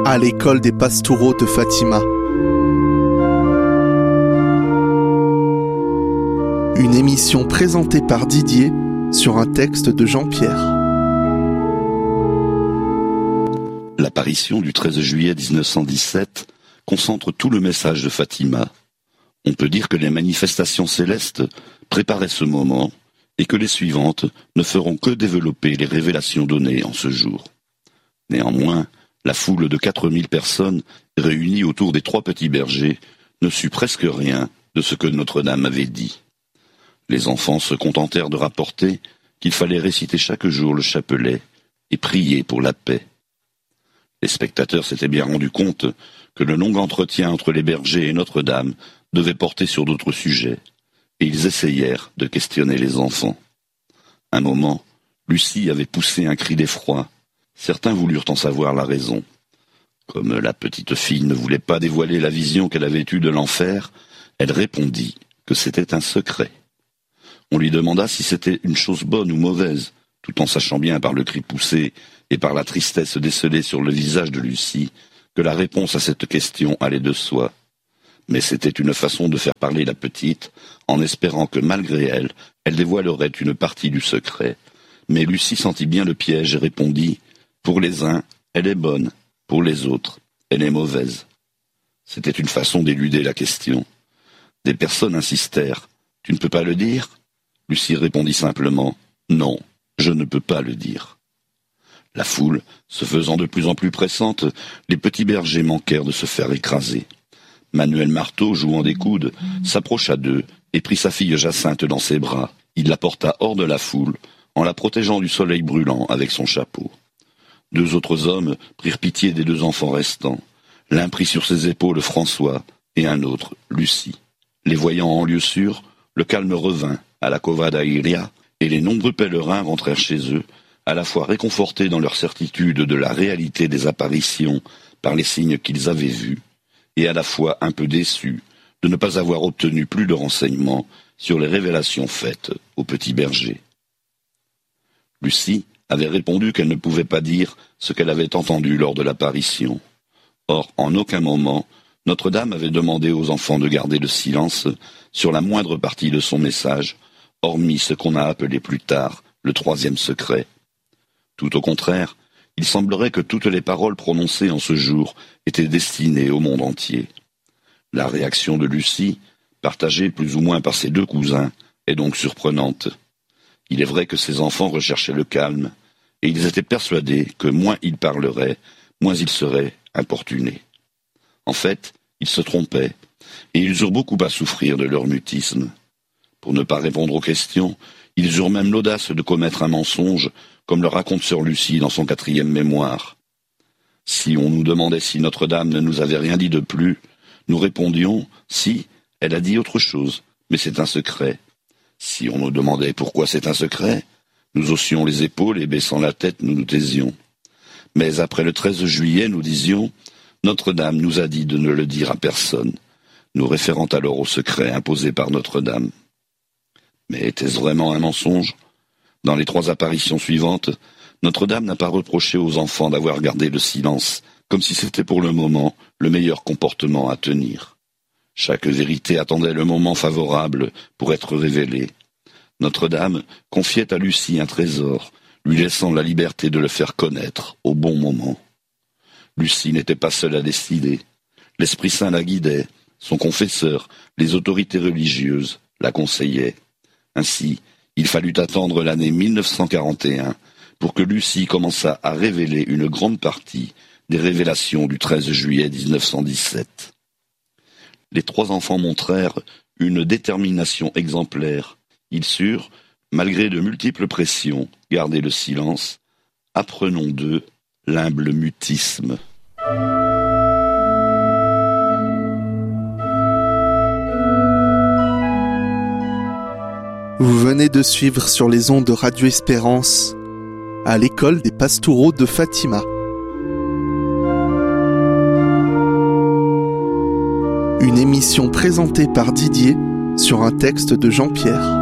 à l'école des Pastoureaux de Fatima. Une émission présentée par Didier sur un texte de Jean-Pierre. L'apparition du 13 juillet 1917 concentre tout le message de Fatima. On peut dire que les manifestations célestes préparaient ce moment et que les suivantes ne feront que développer les révélations données en ce jour. Néanmoins, la foule de 4000 personnes réunies autour des 3 petits bergers ne sut presque rien de ce que Notre-Dame avait dit. Les enfants se contentèrent de rapporter qu'il fallait réciter chaque jour le chapelet et prier pour la paix. Les spectateurs s'étaient bien rendus compte que le long entretien entre les bergers et Notre-Dame devait porter sur d'autres sujets, et ils essayèrent de questionner les enfants. Un moment, Lucie avait poussé un cri d'effroi. Certains voulurent en savoir la raison. Comme la petite fille ne voulait pas dévoiler la vision qu'elle avait eue de l'enfer, elle répondit que c'était un secret. On lui demanda si c'était une chose bonne ou mauvaise, tout en sachant bien par le cri poussé et par la tristesse décelée sur le visage de Lucie que la réponse à cette question allait de soi. Mais c'était une façon de faire parler la petite, en espérant que malgré elle, elle dévoilerait une partie du secret. Mais Lucie sentit bien le piège et répondit « Pour les uns, elle est bonne, pour les autres, elle est mauvaise. » C'était une façon d'éluder la question. Des personnes insistèrent « Tu ne peux pas le dire ?» Lucie répondit simplement « Non, je ne peux pas le dire. » La foule, se faisant de plus en plus pressante, les petits bergers manquèrent de se faire écraser. Manuel Marteau, jouant des coudes, s'approcha d'eux et prit sa fille Jacinthe dans ses bras. Il la porta hors de la foule, en la protégeant du soleil brûlant avec son chapeau. 2 autres hommes prirent pitié des 2 enfants restants. L'un prit sur ses épaules François et un autre, Lucie. Les voyant en lieu sûr, le calme revint à la Covada Iria et les nombreux pèlerins rentrèrent chez eux, à la fois réconfortés dans leur certitude de la réalité des apparitions par les signes qu'ils avaient vus, et à la fois un peu déçus de ne pas avoir obtenu plus de renseignements sur les révélations faites au petit berger. Lucie avait répondu qu'elle ne pouvait pas dire ce qu'elle avait entendu lors de l'apparition. Or, en aucun moment, Notre-Dame avait demandé aux enfants de garder le silence sur la moindre partie de son message, hormis ce qu'on a appelé plus tard le 3e secret. Tout au contraire, il semblerait que toutes les paroles prononcées en ce jour étaient destinées au monde entier. La réaction de Lucie, partagée plus ou moins par ses 2 cousins, est donc surprenante. Il est vrai que ces enfants recherchaient le calme, et ils étaient persuadés que moins ils parleraient, moins ils seraient importunés. En fait, ils se trompaient, et ils eurent beaucoup à souffrir de leur mutisme. Pour ne pas répondre aux questions, ils eurent même l'audace de commettre un mensonge, comme le raconte sœur Lucie dans son 4e mémoire. Si on nous demandait si Notre-Dame ne nous avait rien dit de plus, nous répondions « Si, elle a dit autre chose, mais c'est un secret. » Si on nous demandait pourquoi c'est un secret, nous haussions les épaules et baissant la tête, nous nous taisions. Mais après le 13 juillet, nous disions « Notre-Dame nous a dit de ne le dire à personne », nous référant alors au secret imposé par Notre-Dame. Mais était-ce vraiment un mensonge ? Dans les 3 apparitions suivantes, Notre-Dame n'a pas reproché aux enfants d'avoir gardé le silence, comme si c'était pour le moment le meilleur comportement à tenir. Chaque vérité attendait le moment favorable pour être révélée. Notre-Dame confiait à Lucie un trésor, lui laissant la liberté de le faire connaître au bon moment. Lucie n'était pas seule à décider. L'Esprit Saint la guidait, son confesseur, les autorités religieuses la conseillaient. Ainsi, il fallut attendre l'année 1941 pour que Lucie commençât à révéler une grande partie des révélations du 13 juillet 1917. Les 3 enfants montrèrent une détermination exemplaire. Ils surent, malgré de multiples pressions, garder le silence. Apprenons d'eux l'humble mutisme. Vous venez de suivre sur les ondes de Radio Espérance à l'école des Pastoureaux de Fatima. Une émission présentée par Didier sur un texte de Jean-Pierre.